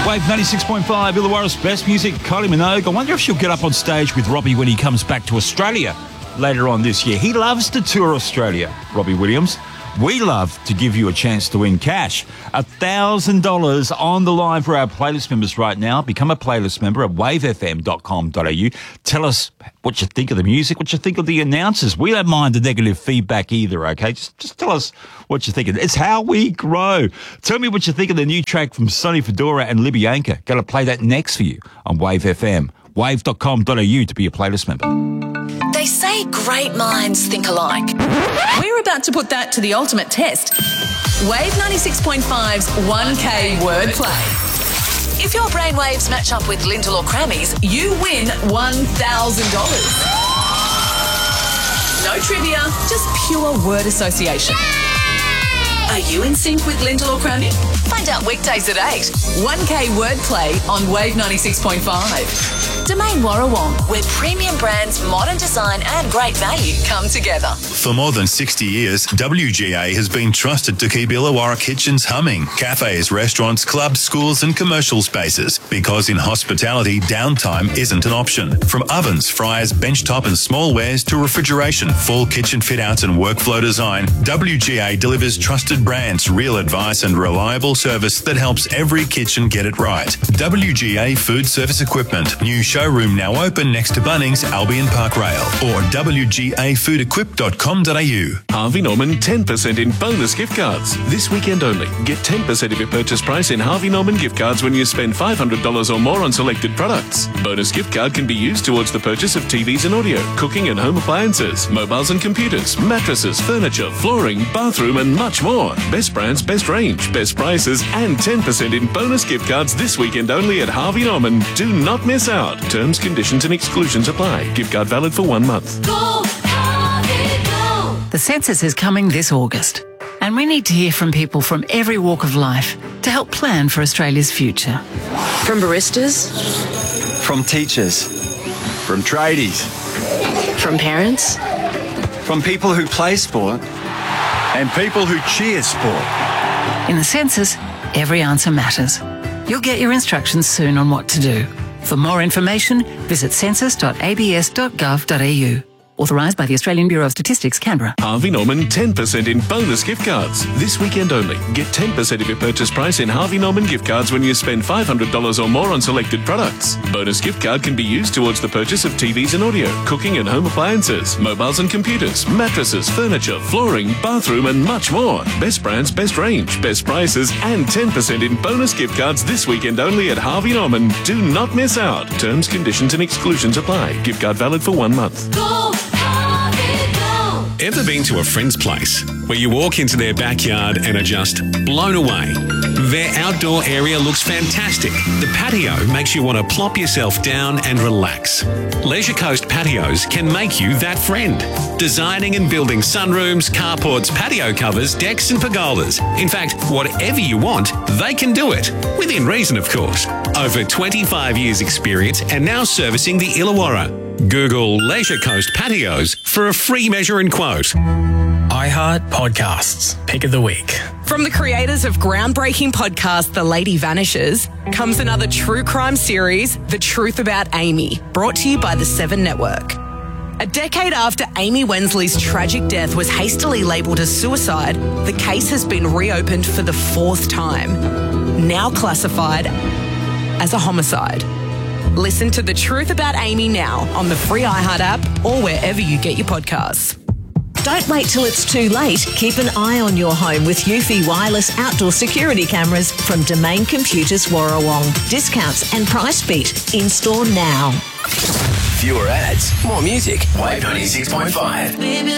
Wave 96.5, Illawarra's best music, Kylie Minogue. I wonder if she'll get up on stage with Robbie when he comes back to Australia later on this year. He loves to tour Australia, Robbie Williams. We love to give you a chance to win cash. $1,000 on the line for our playlist members right now. Become a playlist member at wavefm.com.au. Tell us what you think of the music, what you think of the announcers. We don't mind the negative feedback either, okay? Just tell us what you think. It's how we grow. Tell me what you think of the new track from Sonny Fedora and Libby Anchor. Going to play that next for you on Wave FM. Wave.com.au to be a playlist member. They say great minds think alike. We're about to put that to the ultimate test. Wave 96.5's 1K wordplay. If your brainwaves match up with Lintel or Crammy's, you win $1,000. No trivia, just pure word association. Are you in sync with Lintel or Crammy? Find out weekdays at 8. 1K wordplay on Wave 96.5. Domain Warrawong, where premium brands, modern design and great value come together. For more than 60 years, WGA has been trusted to keep Illawarra kitchens humming. Cafes, restaurants, clubs, schools and commercial spaces. Because in hospitality, downtime isn't an option. From ovens, fryers, benchtop and smallwares to refrigeration, full kitchen fit-outs and workflow design, WGA delivers trusted brands, real advice and reliable service that helps every kitchen get it right. WGA Food Service Equipment. New showroom now open next to Bunnings, Albion Park Rail, or wgafoodequip.com.au. Harvey Norman 10% in bonus gift cards. This weekend only. Get 10% of your purchase price in Harvey Norman gift cards when you spend $500 or more on selected products. Bonus gift card can be used towards the purchase of TVs and audio, cooking and home appliances, mobiles and computers, mattresses, furniture, flooring, bathroom and much more. Best brands, best range, best prices and 10% in bonus gift cards this weekend only at Harvey Norman. Do not miss out. Terms, conditions and exclusions apply. Gift card valid for 1 month. Go, Harvey, go. The census is coming this August, and we need to hear from people from every walk of life to help plan for Australia's future. From baristas, from teachers, from tradies, from parents, from people who play sport and people who cheer sport. In the census, every answer matters. You'll get your instructions soon on what to do. For more information, visit census.abs.gov.au. Authorised by the Australian Bureau of Statistics, Canberra. Harvey Norman 10% in bonus gift cards. This weekend only. Get 10% of your purchase price in Harvey Norman gift cards when you spend $500 or more on selected products. Bonus gift card can be used towards the purchase of TVs and audio, cooking and home appliances, mobiles and computers, mattresses, furniture, flooring, bathroom and much more. Best brands, best range, best prices and 10% in bonus gift cards this weekend only at Harvey Norman. Do not miss out. Terms, conditions and exclusions apply. Gift card valid for 1 month. Go, Harvey, go. Ever been to a friend's place where you walk into their backyard and are just blown away? Their outdoor area looks fantastic. The patio makes you want to plop yourself down and relax. Leisure Coast Patios can make you that friend. Designing and building sunrooms, carports, patio covers, decks and pergolas. In fact, whatever you want, they can do it. Within reason, of course. Over 25 years experience and now servicing the Illawarra. Google Leisure Coast Patios for a free measure and quote. iHeart Podcasts, Pick of the Week. From the creators of groundbreaking podcast The Lady Vanishes comes another true crime series, The Truth About Amy, brought to you by the Seven Network. A decade after Amy Wensley's tragic death was hastily labelled as suicide, the case has been reopened for the 4th time, now classified as a homicide. Listen to The Truth About Amy now on the free iHeart app or wherever you get your podcasts. Don't wait till it's too late. Keep an eye on your home with Eufy wireless outdoor security cameras from Domain Computers Warrawong. Discounts and price beat. In-store now. Fewer ads, more music. Wave 96.5.